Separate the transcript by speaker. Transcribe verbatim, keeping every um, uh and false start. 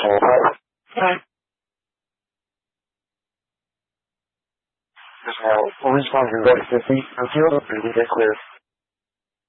Speaker 1: Okay. Just now, we'll respond to that fifty. I'm feeling pretty clear.